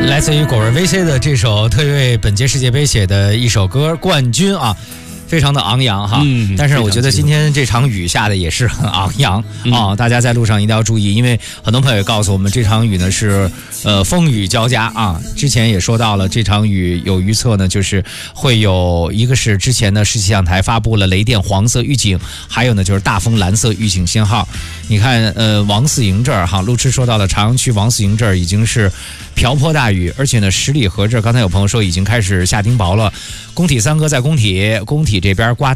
来自于果仁 VC 的这首特为本届世界杯写的一首歌《冠军》啊，非常的昂扬哈。但是我觉得今天这场雨下的也是很昂扬啊，大家在路上一定要注意，因为很多朋友也告诉我们，这场雨呢是风雨交加啊。之前也说到了，这场雨有预测呢，就是会有一个是之前的市气象台发布了雷电黄色预警，还有呢就是大风蓝色预警信号。你看王四营这儿哈，路痴说到了朝阳区王四营这儿已经是瓢泼大雨，而且呢十里河这儿刚才有朋友说已经开始下冰雹了。工体三哥在工体这边刮